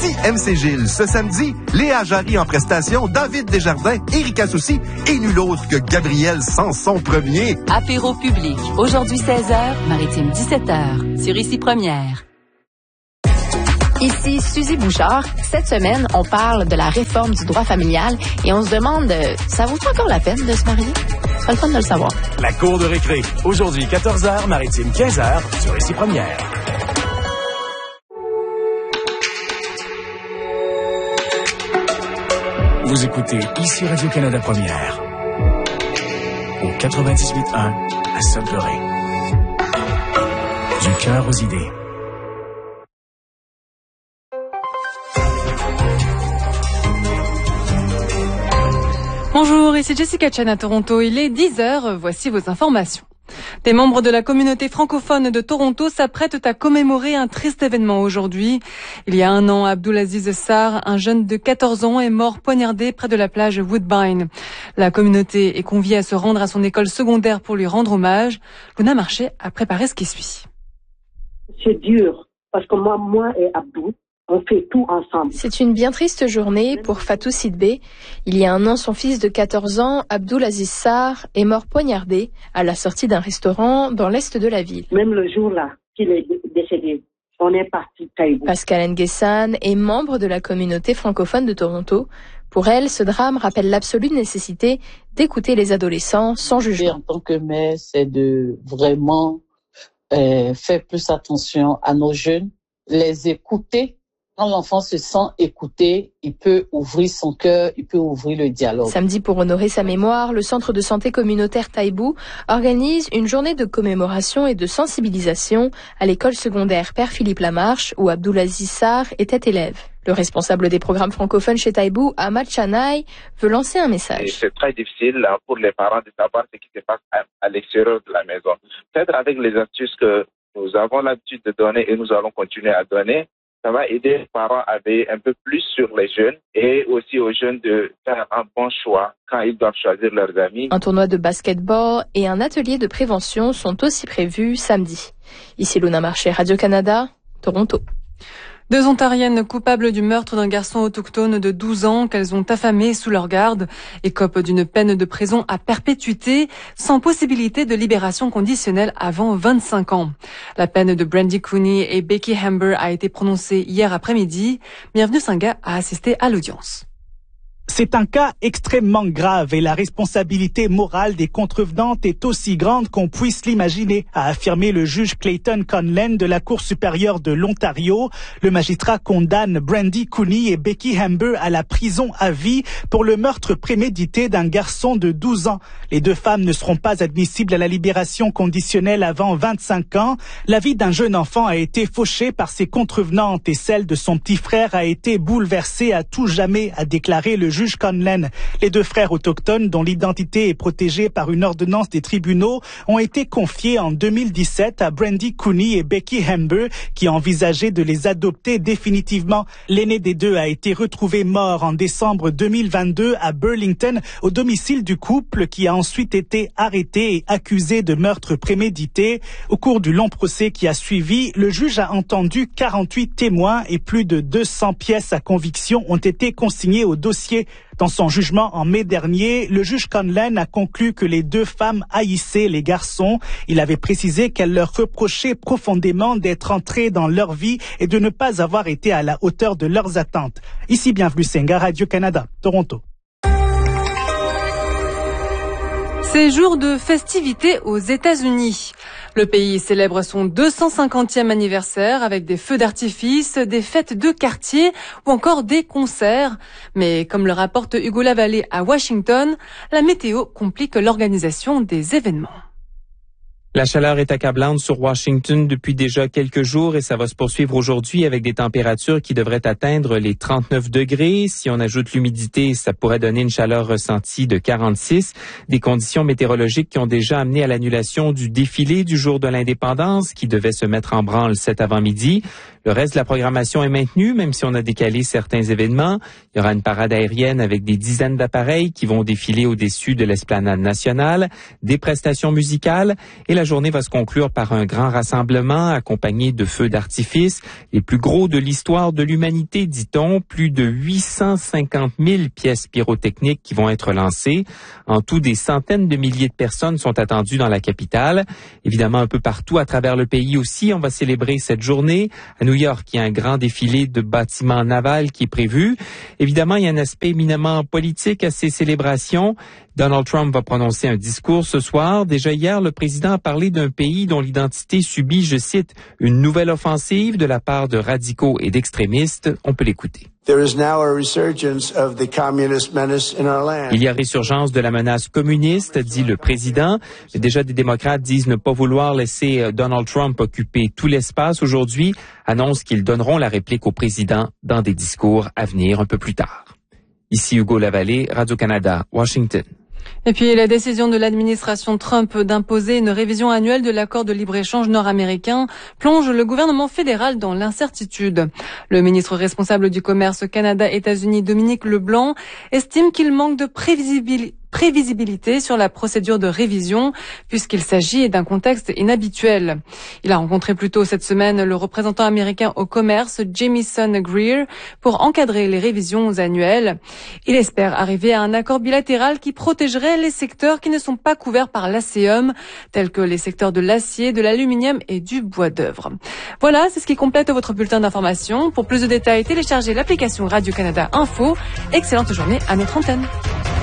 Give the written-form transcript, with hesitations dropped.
Dis MC Gilles. Ce samedi, Léa Jarry en prestation, David Desjardins, Erika Soucy et nul autre que Gabriel Sanson Premier. Apéro public. Aujourd'hui 16h, Maritime 17h. Sur Ici Première. Ici Suzy Bouchard. Cette semaine, on parle de la réforme du droit familial et on se demande, ça vaut encore la peine de se marier? C'est pas le fun de le savoir. La cour de récré. Aujourd'hui 14h, Maritime 15h, sur Ici Première. Vous écoutez Ici Radio-Canada Première. Au 98.1 à Sudbury. Du cœur aux idées. Bonjour, ici Jessica Chen à Toronto. Il est 10h, voici vos informations. Des membres de la communauté francophone de Toronto s'apprêtent à commémorer un triste événement aujourd'hui. Il y a un an, Abdulaziz Sarr, un jeune de 14 ans, est mort poignardé près de la plage Woodbine. La communauté est conviée à se rendre à son école secondaire pour lui rendre hommage. Luna Marché a préparé ce qui suit. C'est dur, parce que moi et Abdou, on fait tout ensemble. C'est une bien triste journée pour Fatou Sidbé. Il y a un an, son fils de 14 ans, Abdulaziz Sarr, est mort poignardé à la sortie d'un restaurant dans l'est de la ville. Même le jour-là qu'il est décédé, on est parti de Taïbou. Pascal Nguessan est membre de la communauté francophone de Toronto. Pour elle, ce drame rappelle l'absolue nécessité d'écouter les adolescents sans jugement. En tant que mère, c'est de vraiment faire plus attention à nos jeunes, les écouter. Quand l'enfant se sent écouté, il peut ouvrir son cœur, il peut ouvrir le dialogue. Samedi, pour honorer sa mémoire, le centre de santé communautaire Taïbou organise une journée de commémoration et de sensibilisation à l'école secondaire Père Philippe Lamarche où Abdulaziz Sarr était élève. Le responsable des programmes francophones chez Taïbou, Ahmad Chanaï, veut lancer un message. C'est très difficile pour les parents de savoir ce qui se passe à l'extérieur de la maison. Peut-être avec les astuces que nous avons l'habitude de donner et nous allons continuer à donner, ça va aider les parents à veiller un peu plus sur les jeunes et aussi aux jeunes de faire un bon choix quand ils doivent choisir leurs amis. Un tournoi de basketball et un atelier de prévention sont aussi prévus samedi. Ici Luna Marché, Radio-Canada, Toronto. 2 Ontariennes coupables du meurtre d'un garçon autochtone de 12 ans qu'elles ont affamé sous leur garde écopent d'une peine de prison à perpétuité sans possibilité de libération conditionnelle avant 25 ans. La peine de Brandy Cooney et Becky Hamber a été prononcée hier après-midi. Bienvenue Singa a assisté à l'audience. C'est un cas extrêmement grave et la responsabilité morale des contrevenantes est aussi grande qu'on puisse l'imaginer, a affirmé le juge Clayton Conlon de la Cour supérieure de l'Ontario. Le magistrat condamne Brandy Cooney et Becky Hamber à la prison à vie pour le meurtre prémédité d'un garçon de 12 ans. Les 2 femmes ne seront pas admissibles à la libération conditionnelle avant 25 ans. La vie d'un jeune enfant a été fauchée par ses contrevenantes et celle de son petit frère a été bouleversée à tout jamais, a déclaré le juge Conlon. Les 2 frères autochtones, dont l'identité est protégée par une ordonnance des tribunaux, ont été confiés en 2017 à Brandy Cooney et Becky Hamber, qui envisageaient de les adopter définitivement. L'aîné des 2 a été retrouvé mort en décembre 2022 à Burlington, au domicile du couple, qui a ensuite été arrêté et accusé de meurtre prémédité. Au cours du long procès qui a suivi, le juge a entendu 48 témoins et plus de 200 pièces à conviction ont été consignées au dossier. Dans son jugement en mai dernier, le juge Conlon a conclu que les 2 femmes haïssaient les garçons. Il avait précisé qu'elle leur reprochait profondément d'être entrées dans leur vie et de ne pas avoir été à la hauteur de leurs attentes. Ici, bienvenue Senga, Radio-Canada, Toronto. C'est jour de festivités aux États-Unis. Le pays célèbre son 250e anniversaire avec des feux d'artifice, des fêtes de quartier ou encore des concerts. Mais comme le rapporte Hugo Lavallée à Washington, la météo complique l'organisation des événements. La chaleur est accablante sur Washington depuis déjà quelques jours et ça va se poursuivre aujourd'hui avec des températures qui devraient atteindre les 39 degrés. Si on ajoute l'humidité, ça pourrait donner une chaleur ressentie de 46. Des conditions météorologiques qui ont déjà amené à l'annulation du défilé du jour de l'indépendance qui devait se mettre en branle cet avant-midi. Le reste de la programmation est maintenu, même si on a décalé certains événements. Il y aura une parade aérienne avec des dizaines d'appareils qui vont défiler au-dessus de l'esplanade nationale, des prestations musicales, et la journée va se conclure par un grand rassemblement accompagné de feux d'artifice, les plus gros de l'histoire de l'humanité, dit-on, plus de 850 000 pièces pyrotechniques qui vont être lancées. En tout, des centaines de milliers de personnes sont attendues dans la capitale. Évidemment, un peu partout à travers le pays aussi, on va célébrer cette journée. À New York, il y a un grand défilé de bâtiments navals qui est prévu. Évidemment, il y a un aspect éminemment politique à ces célébrations. Donald Trump va prononcer un discours ce soir. Déjà hier, le président a parlé d'un pays dont l'identité subit, je cite, une nouvelle offensive de la part de radicaux et d'extrémistes. On peut l'écouter. There is now a resurgence of the communist menace in our land. Il y a résurgence de la menace communiste, dit le président. Mais déjà, des démocrates disent ne pas vouloir laisser Donald Trump occuper tout l'espace aujourd'hui, annoncent qu'ils donneront la réplique au président dans des discours à venir un peu plus tard. Ici Hugo Lavallée, Radio-Canada, Washington. Et puis la décision de l'administration Trump d'imposer une révision annuelle de l'accord de libre-échange nord-américain plonge le gouvernement fédéral dans l'incertitude. Le ministre responsable du commerce Canada-États-Unis, Dominique Leblanc, estime qu'il manque de prévisibilité sur la procédure de révision puisqu'il s'agit d'un contexte inhabituel. Il a rencontré plus tôt cette semaine le représentant américain au commerce, Jamieson Greer, pour encadrer les révisions annuelles. Il espère arriver à un accord bilatéral qui protégerait les secteurs qui ne sont pas couverts par l'ACEUM, tels que les secteurs de l'acier, de l'aluminium et du bois d'œuvre. Voilà, c'est ce qui complète votre bulletin d'information. Pour plus de détails, téléchargez l'application Radio-Canada Info. Excellente journée à notre antenne.